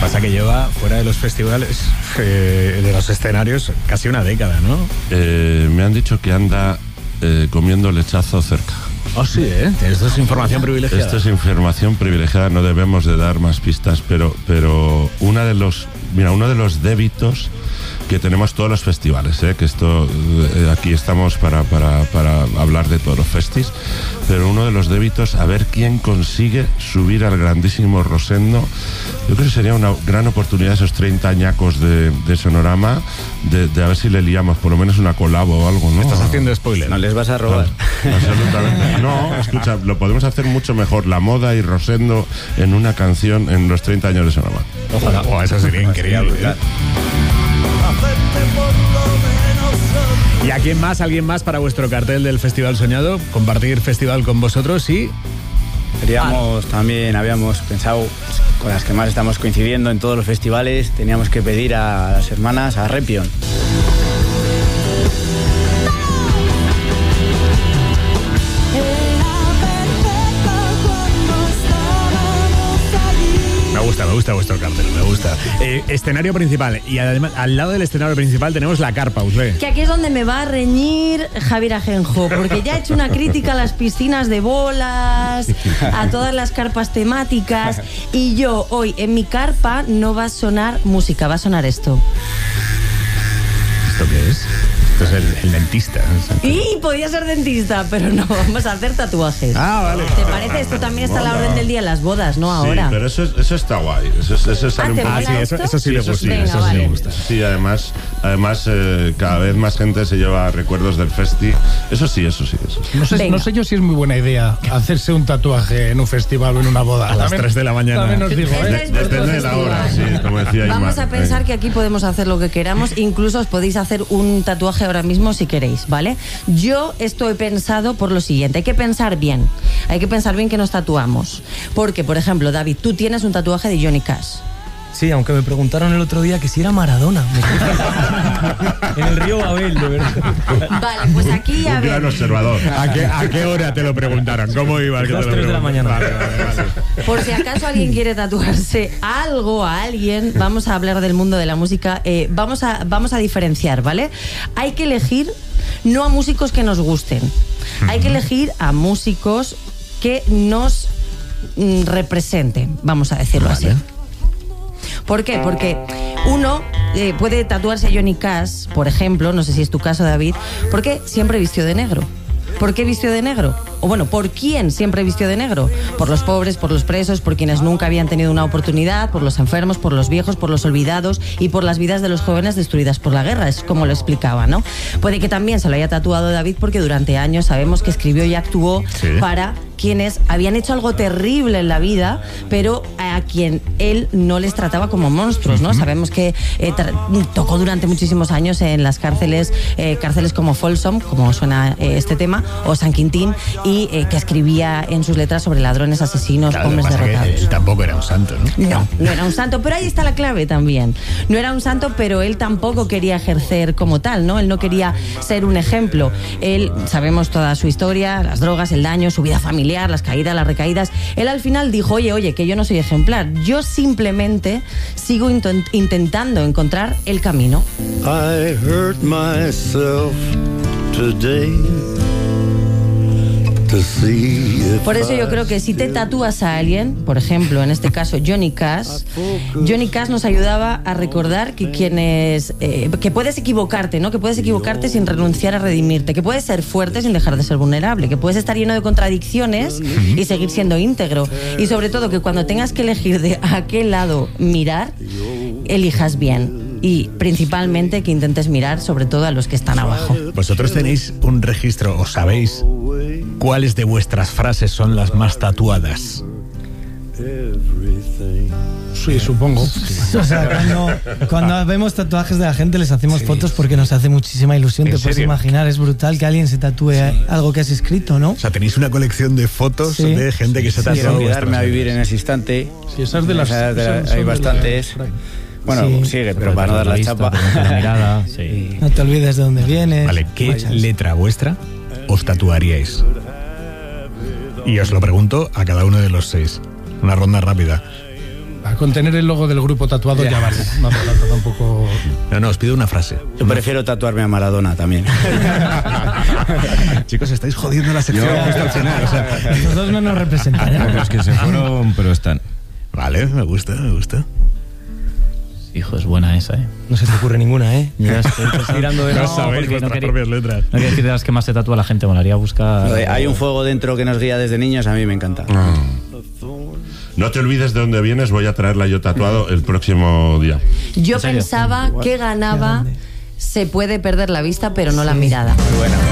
pasa que lleva fuera de los festivales, de los escenarios, casi una década, ¿no? Me han dicho que anda comiendo lechazo cerca. Oh, sí, ¿eh? Esto es información privilegiada. Esto es información privilegiada, no debemos de dar más pistas, pero uno de los débitos que tenemos todos los festivales, que esto aquí estamos para hablar de todos los festis, pero uno de los débitos, a ver quién consigue subir al grandísimo Rosendo. Yo creo que sería una gran oportunidad esos 30 añacos de Sonorama, de a ver si le liamos por lo menos una colabo o algo, ¿no? Estás haciendo spoiler. No les vas a robar. Absolutamente. No, escucha, lo podemos hacer mucho mejor, la moda y Rosendo en una canción en los 30 años de Sonorama. Ojalá. Oh, eso sería increíble, ¿eh? ¿Y a quién más, alguien más para vuestro cartel del Festival Soñado? Compartir festival con vosotros y... También habíamos pensado, con las que más estamos coincidiendo en todos los festivales, teníamos que pedir a las hermanas a Repion. Me gusta vuestro cartel, me gusta. Escenario principal, y además al lado del escenario principal tenemos la carpa, Usbe. Que aquí es donde me va a reñir Javier Ajenjo, porque ya he hecho una crítica a las piscinas de bolas, a todas las carpas temáticas, y yo hoy en mi carpa no va a sonar música, va a sonar esto. ¿Esto qué es? Esto es el dentista. Y podía ser dentista, pero no, vamos a hacer tatuajes. Ah, vale. ¿Te parece? Esto también está a la orden del día en las bodas, ¿no? Ahora. Sí, pero eso está guay. Eso sale un poco. Sí, eso sí le gusta. Venga, eso sí le gusta. Sí, además cada vez más gente se lleva recuerdos del festi. Eso sí. No sé yo si es muy buena idea hacerse un tatuaje en un festival o en una boda. A las 3 de la mañana. También os digo, Depende de la hora, sí, como decía Imar. Vamos a pensar que aquí podemos hacer lo que queramos, incluso os podéis hacer un tatuaje ahora mismo si queréis, ¿vale? Yo esto he pensado por lo siguiente, hay que pensar bien que nos tatuamos, porque, por ejemplo, David, tú tienes un tatuaje de Johnny Cash. Sí, aunque me preguntaron el otro día que si era Maradona. En el río Babel, de verdad. Vale, pues aquí a Un ver. gran observador. ¿A qué hora te lo preguntaron? ¿Cómo iba? A las 3 de la mañana. Vale. Por si acaso alguien quiere tatuarse algo a alguien, vamos a hablar del mundo de la música. Vamos a diferenciar, ¿vale? Hay que elegir no a músicos que nos gusten. Hay que elegir a músicos que nos representen, vamos a decirlo así. ¿Por qué? Porque uno puede tatuarse a Johnny Cash, por ejemplo, no sé si es tu caso, David, porque siempre vistió de negro. ¿Por qué vistió de negro? O bueno, ¿por quién siempre vistió de negro? Por los pobres, por los presos, por quienes nunca habían tenido una oportunidad, por los enfermos, por los viejos, por los olvidados y por las vidas de los jóvenes destruidas por la guerra. Es como lo explicaba, ¿no? Puede que también se lo haya tatuado David porque durante años sabemos que escribió y actuó para quienes habían hecho algo terrible en la vida, pero a quien él no les trataba como monstruos, ¿no? Sabemos que tocó durante muchísimos años en las cárceles como Folsom, como suena este tema, o San Quintín, y que escribía en sus letras sobre ladrones, asesinos, hombres derrotados. Él tampoco era un santo, ¿no? No era un santo, pero ahí está la clave también. No era un santo, pero él tampoco quería ejercer como tal, ¿no? Él no quería ser un ejemplo. Él, sabemos toda su historia, las drogas, el daño, su vida familiar, las caídas, las recaídas. Él al final dijo, oye, que yo no soy ejemplar. Yo simplemente sigo intentando encontrar el camino. I hurt myself today. Por eso yo creo que si te tatúas a alguien, por ejemplo, en este caso Johnny Cash nos ayudaba a recordar que que puedes equivocarte, ¿no? Que puedes equivocarte sin renunciar a redimirte, que puedes ser fuerte sin dejar de ser vulnerable, que puedes estar lleno de contradicciones y seguir siendo íntegro. Y sobre todo que cuando tengas que elegir de a qué lado mirar, elijas bien. Y principalmente que intentes mirar sobre todo a los que están abajo. ¿Vosotros tenéis un registro o sabéis cuáles de vuestras frases son las más tatuadas? Sí, supongo. O sea, cuando vemos tatuajes de la gente les hacemos fotos porque nos hace muchísima ilusión. Te puedes imaginar, es brutal que alguien se tatúe algo que has escrito, ¿no? O sea, tenéis una colección de fotos de gente que se ha tatuado. Quiero quedarme a vivir en ese instante. Sí, esas de las... hay bastantes. Bueno, sigue, pero para no dar la chapa. La mirada, sí. No te olvides de dónde vienes. Vale, ¿qué letra vuestra os tatuaríais? Y os lo pregunto a cada uno de los 6. Una ronda rápida. Con tener el logo del grupo tatuado ya vale. No hace falta tampoco. No, os pido una frase. Yo prefiero tatuarme a Maradona también. Chicos, estáis jodiendo la sección justo al final. O sea, Los dos no nos representan. Los que se fueron, pero están. vale, me gusta. Hijo, es buena esa, ¿eh? No se te ocurre ninguna, ¿eh? Ya estoy tirando de No sabéis vuestras propias letras. No quiero decir de las que más se tatúa la gente, molaría buscar. Hay un fuego dentro que nos guía desde niños, a mí me encanta. No te olvides de dónde vienes, voy a traerla yo tatuado el próximo día. Yo ¿En serio? pensaba que ganaba Se puede perder la vista, pero no la mirada. Muy buena.